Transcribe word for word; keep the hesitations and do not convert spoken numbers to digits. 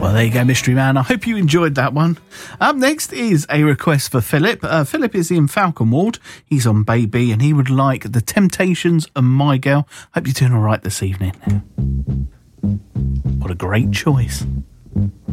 Well, there you go, Mystery Man. I hope you enjoyed that one. Up next is a request for Philip. Uh, Philip is in Falcon Ward. He's on Baby, and he would like The Temptations and My Girl. Hope you're doing all right this evening. What a great choice.